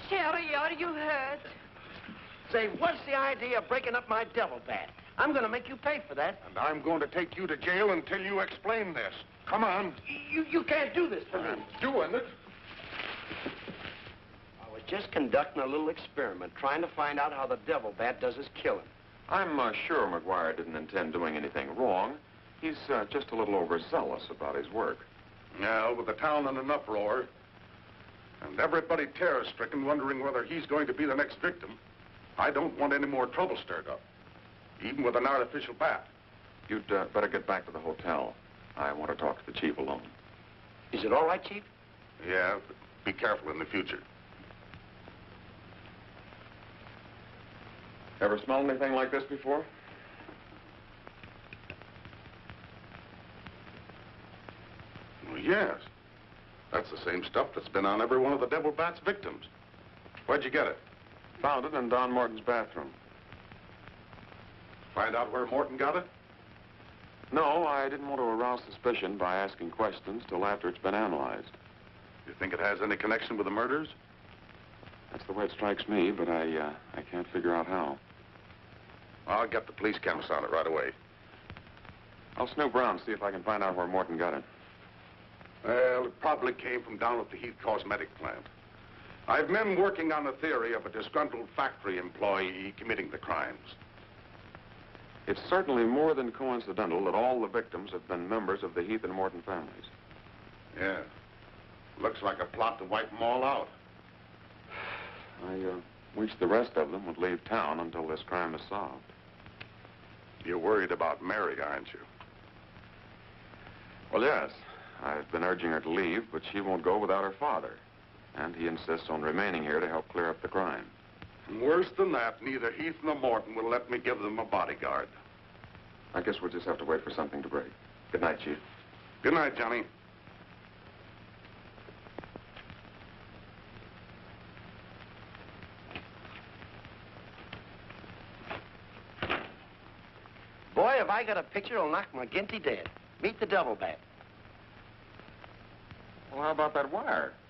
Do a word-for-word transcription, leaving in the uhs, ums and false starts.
Sherry, are you hurt? Say, what's the idea of breaking up my devil bat? I'm going to make you pay for that. And I'm going to take you to jail until you explain this. Come on. You, you can't do this to me. I'm doing it. I was just conducting a little experiment, trying to find out how the devil bat does his killing. I'm uh, sure McGuire didn't intend doing anything wrong. He's uh, just a little overzealous about his work. Now, with the town in an uproar, and everybody terror-stricken, wondering whether he's going to be the next victim, I don't want any more trouble stirred up, even with an artificial bat. You'd uh, better get back to the hotel. I want to talk to the chief alone. Is it all right, Chief? Yeah, but be careful in the future. Ever smelled anything like this before? Well, yes. That's the same stuff that's been on every one of the devil bat's victims. Where'd you get it? Found it in Don Morton's bathroom. Find out where Morton got it? No, I didn't want to arouse suspicion by asking questions till after it's been analyzed. You think it has any connection with the murders? That's the way it strikes me, but I, uh, I can't figure out how. I'll get the police chemist on it right away. I'll snoop around, see if I can find out where Morton got it. Well, it probably came from down at the Heath Cosmetic plant. I've men working on the theory of a disgruntled factory employee committing the crimes. It's certainly more than coincidental that all the victims have been members of the Heath and Morton families. Yeah. Looks like a plot to wipe them all out. I uh, wish the rest of them would leave town until this crime is solved. You're worried about Mary, aren't you? Well, yes. I've been urging her to leave, but she won't go without her father. And he insists on remaining here to help clear up the crime. And worse than that, neither Heath nor Morton will let me give them a bodyguard. I guess we'll just have to wait for something to break. Good night, Chief. Good night, Johnny. Boy, if I got a picture, it'll knock McGinty dead. Meet the devil bat. Well, how about that wire?